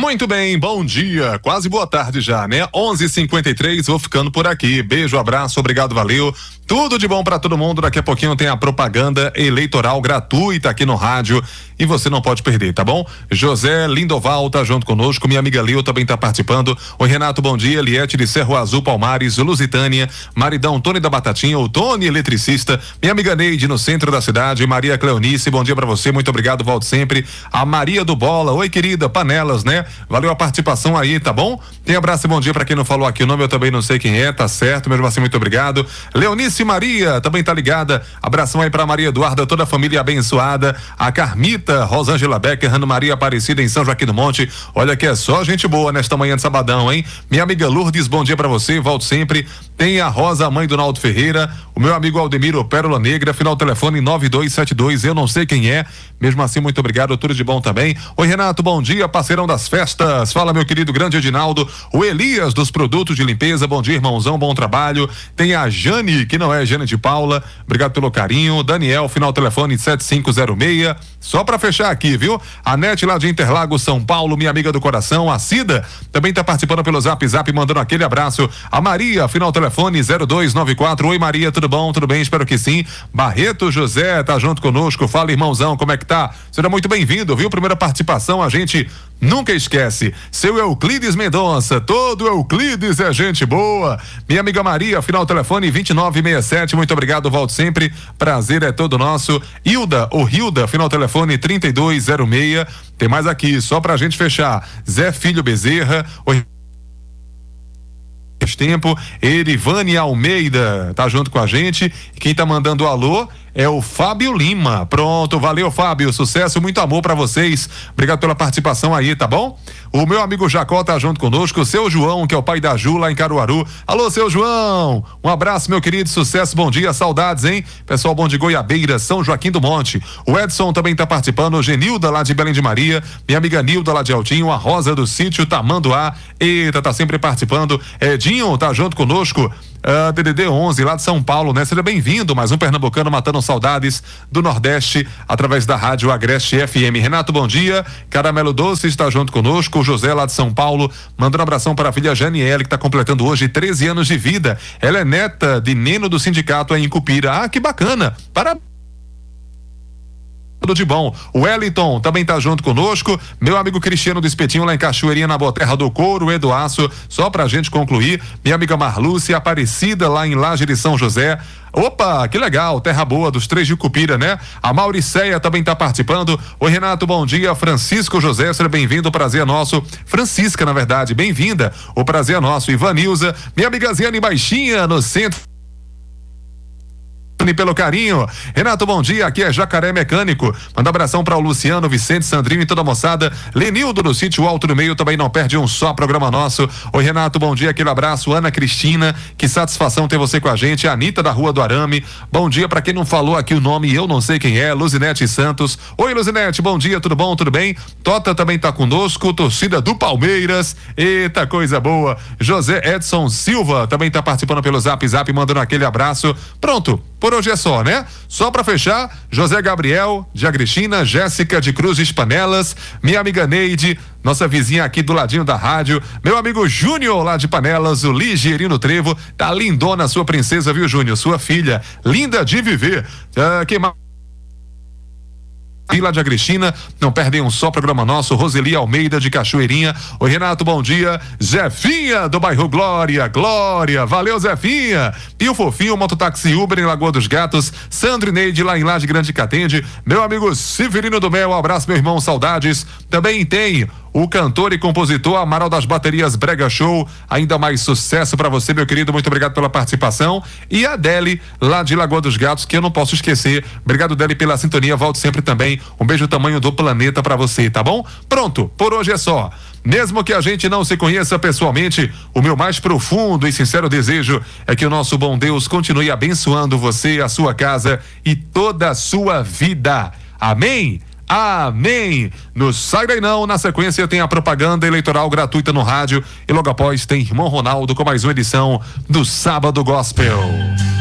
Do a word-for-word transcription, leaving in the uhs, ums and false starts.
Muito bem, bom dia, quase boa tarde já, né? onze e cinquenta e três, vou ficando por aqui. Beijo, abraço, obrigado, valeu. Tudo de bom pra todo mundo. Daqui a pouquinho tem a propaganda eleitoral gratuita aqui no rádio e você não pode perder, tá bom? José Lindoval tá junto conosco, minha amiga Lil também tá participando. Oi, Renato, bom dia. Liette de Cerro Azul, Palmares, Lusitânia, Maridão, Tony da Batatinha, o Tony eletricista, minha amiga Neide no centro da cidade, Maria Cleonice, bom dia pra você, muito obrigado, volte sempre. A Maria do Bola, oi, querida, Panelas, né? Valeu a participação aí, tá bom? Tem abraço e bom dia pra quem não falou aqui o nome, eu também não sei quem é, tá certo, mesmo assim, muito obrigado. Leonice Maria, também tá ligada, abração aí pra Maria Eduarda, toda a família abençoada, a Carmita, Rosângela Becker, Ana Maria Aparecida em São Joaquim do Monte, olha que é só gente boa nesta manhã de sabadão, hein? Minha amiga Lourdes, bom dia pra você, volto sempre. Tem a Rosa, mãe do Naldo Ferreira, o meu amigo Aldemiro, Pérola Negra, final telefone nove dois sete dois, eu não sei quem é, mesmo assim, muito obrigado, tudo de bom também. Oi, Renato, bom dia, parceirão das festas, fala meu querido grande Edinaldo, o Elias dos produtos de limpeza, bom dia, irmãozão, bom trabalho. Tem a Jane, que não é Jane de Paula, obrigado pelo carinho. Daniel, final telefone sete cinco zero seis, só pra fechar aqui, viu? A Nete lá de Interlagos, São Paulo, minha amiga do coração, a Cida, também tá participando pelo Zap Zap, mandando aquele abraço. A Maria, final telefone zero dois nove quatro, oi Maria, tudo bom? Tudo bem? Espero que sim. Barreto José tá junto conosco, fala irmãozão, como é que tá? Seja muito bem-vindo, viu? Primeira participação, a gente nunca esquece. Seu Euclides Mendonça, todo Euclides é gente boa. Minha amiga Maria, final telefone vinte e nove sessenta e sete, muito obrigado, volto sempre. Prazer é todo nosso. Hilda, ou Hilda, final telefone trinta e dois zero seis. Tem mais aqui, só pra gente fechar. Zé Filho Bezerra, oi. Tempo, Erivane Almeida tá junto com a gente. Quem tá mandando alô é o Fábio Lima. Pronto, valeu, Fábio, sucesso, muito amor pra vocês, obrigado pela participação aí, tá bom? O meu amigo Jacó tá junto conosco, o seu João, que é o pai da Ju lá em Caruaru. Alô, seu João, um abraço, meu querido, sucesso, bom dia, saudades, hein? Pessoal bom de Goiabeira, São Joaquim do Monte. O Edson também tá participando, o Genilda lá de Belém de Maria, minha amiga Nilda lá de Altinho, a Rosa do sítio Tamanduá, eita, tá sempre participando. Edinho tá junto conosco. Uh, D D D onze lá de São Paulo, né? Seja bem-vindo, mais um pernambucano matando saudades do Nordeste através da rádio Agreste F M. Renato, bom dia. Caramelo Doce está junto conosco. O José lá de São Paulo, mandando um abração para a filha Janiele, que está completando hoje treze anos de vida. Ela é neta de Neno do sindicato em Cupira. Ah, que bacana. Parabéns. Tudo de bom. O Wellington também tá junto conosco. Meu amigo Cristiano do Espetinho lá em Cachoeirinha, na Boa Terra do Couro, Eduaço. Só pra gente concluir. Minha amiga Marlúcia Aparecida lá em Laje de São José. Opa, que legal, terra boa dos três de Cupira, né? A Mauriceia também tá participando. Oi, Renato, bom dia. Francisco José, seja bem-vindo, o prazer é nosso. Francisca, na verdade, bem-vinda. O prazer é nosso. Ivanilza, minha amiga Ziane Baixinha, no centro. Pelo carinho. Renato, bom dia, aqui é Jacaré Mecânico. Manda abração para o Luciano, Vicente, Sandrinho e toda a moçada. Lenildo no sítio Alto do Meio também não perde um só programa nosso. Oi, Renato, bom dia, aquele abraço. Ana Cristina, que satisfação ter você com a gente. Anitta da Rua do Arame, bom dia para quem não falou aqui o nome, eu não sei quem é. Luzinete Santos, oi Luzinete, bom dia, tudo bom, tudo bem? Tota também tá conosco, torcida do Palmeiras, eita coisa boa. José Edson Silva também tá participando pelo Zap Zap, mandando aquele abraço. Pronto, por hoje é só, né? Só pra fechar, José Gabriel de Agristina, Jéssica de Cruzes Panelas, minha amiga Neide, nossa vizinha aqui do ladinho da rádio, meu amigo Júnior lá de Panelas, o Ligierino Trevo, tá lindona sua princesa, viu, Júnior? Sua filha, linda de viver. Uh, que mais? Vila de Agristina, não perdem um só programa nosso. Roseli Almeida de Cachoeirinha, oi Renato, bom dia. Zefinha do bairro Glória, Glória, valeu Zefinha. Pio Fofinho, mototáxi Uber em Lagoa dos Gatos, Sandro e Neide lá em Laje Grande Catende, meu amigo Severino do Mel, um abraço meu irmão, saudades. Também tem o cantor e compositor Amaral das Baterias Brega Show, ainda mais sucesso pra você, meu querido, muito obrigado pela participação. E a Deli, lá de Lagoa dos Gatos, que eu não posso esquecer, obrigado Deli pela sintonia, volto sempre também, um beijo tamanho do planeta pra você, tá bom? Pronto, por hoje é só. Mesmo que a gente não se conheça pessoalmente, o meu mais profundo e sincero desejo é que o nosso bom Deus continue abençoando você, a sua casa e toda a sua vida. Amém? Amém. No Sai Daí Não, na sequência tem a propaganda eleitoral gratuita no rádio e logo após tem Irmão Ronaldo com mais uma edição do Sábado Gospel.